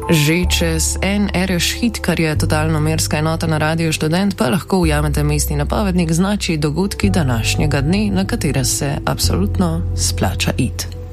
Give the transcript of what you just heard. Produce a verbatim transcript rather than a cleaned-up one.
Že čez en reš hit, kar je totalno merska enota na Radiu Študent, pa lahko ujamete mestni napovednik, znači dogodki današnjega dne, na katere se absolutno splača iti.